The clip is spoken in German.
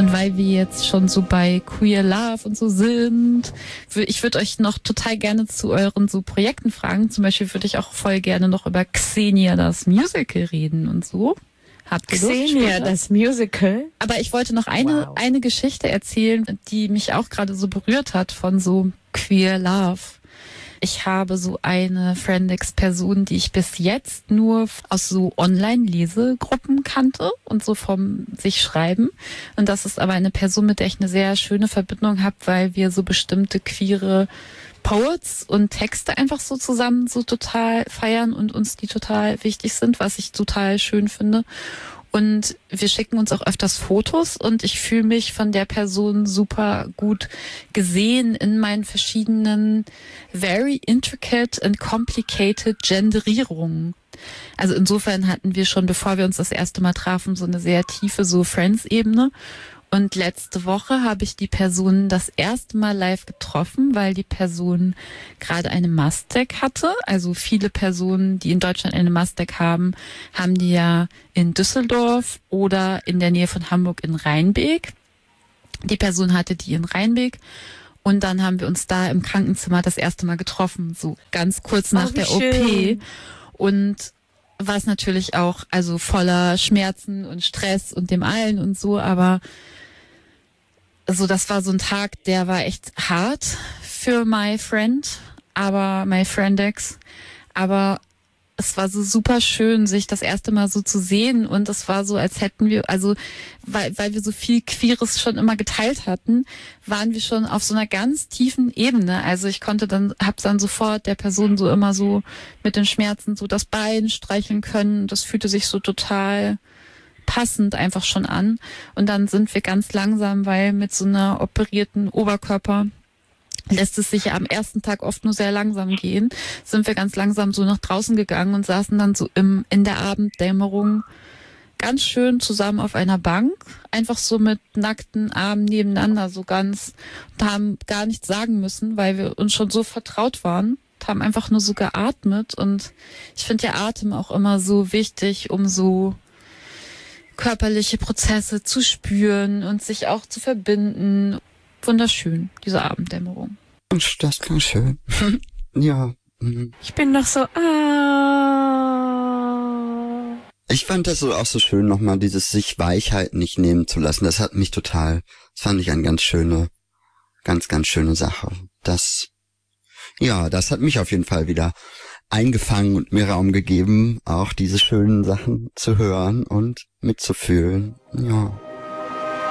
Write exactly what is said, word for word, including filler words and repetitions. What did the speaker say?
Und weil wir jetzt schon so bei Queer Love und so sind, ich würde euch noch total gerne zu euren so Projekten fragen. Zum Beispiel würde ich auch voll gerne noch über Xenia, das Musical, reden und so. Habt ihr Lust? Xenia, das Musical? Aber ich wollte noch eine, wow. eine Geschichte erzählen, die mich auch gerade so berührt hat von so Queer Love. Ich habe so eine Friendex-Person, die ich bis jetzt nur aus so Online-Lesegruppen kannte und so vom sich schreiben. Und das ist aber eine Person, mit der ich eine sehr schöne Verbindung habe, weil wir so bestimmte queere Poets und Texte einfach so zusammen so total feiern und uns die total wichtig sind, was ich total schön finde. Und wir schicken uns auch öfters Fotos und ich fühle mich von der Person super gut gesehen in meinen verschiedenen very intricate and complicated Genderierungen. Also insofern hatten wir schon, bevor wir uns das erste Mal trafen, so eine sehr tiefe so Friends-Ebene. Und letzte Woche habe ich die Person das erste Mal live getroffen, weil die Person gerade eine Mastec hatte. Also viele Personen, die in Deutschland eine Mastec haben, haben die ja in Düsseldorf oder in der Nähe von Hamburg in Rheinbeek. Die Person hatte die in Rheinbeek. Und dann haben wir uns da im Krankenzimmer das erste Mal getroffen, so ganz kurz nach oh, der schön. O P. Und war es natürlich auch also voller Schmerzen und Stress und dem allen und so, aber also das war so ein Tag, der war echt hart für my friend, aber my friendex, aber es war so super schön, sich das erste Mal so zu sehen und es war so, als hätten wir, also weil weil wir so viel Queeres schon immer geteilt hatten, waren wir schon auf so einer ganz tiefen Ebene. Also ich konnte dann, hab dann sofort der Person so immer so mit den Schmerzen so das Bein streicheln können. Das fühlte sich so total passend einfach schon an. Und dann sind wir ganz langsam, weil mit so einer operierten Oberkörper lässt es sich ja am ersten Tag oft nur sehr langsam gehen, sind wir ganz langsam so nach draußen gegangen und saßen dann so im in der Abenddämmerung ganz schön zusammen auf einer Bank, einfach so mit nackten Armen nebeneinander, so ganz, und haben gar nichts sagen müssen, weil wir uns schon so vertraut waren, haben einfach nur so geatmet. Und ich finde ja Atem auch immer so wichtig, um so körperliche Prozesse zu spüren und sich auch zu verbinden. Wunderschön, diese Abenddämmerung. Das klang schön. Ja. Ich bin noch so, ah. Ich fand das so auch so schön, nochmal dieses sich Weichheit nicht nehmen zu lassen. Das hat mich total, das fand ich eine ganz schöne, ganz, ganz schöne Sache. Das, ja, das hat mich auf jeden Fall wieder eingefangen und mir Raum gegeben, auch diese schönen Sachen zu hören und mitzufühlen. Ja.